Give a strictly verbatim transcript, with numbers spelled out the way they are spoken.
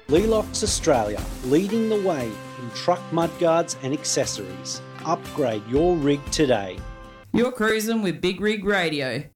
Lelox Australia, leading the way in truck mudguards and accessories. Upgrade your rig today. You're cruising with Big Rig Radio.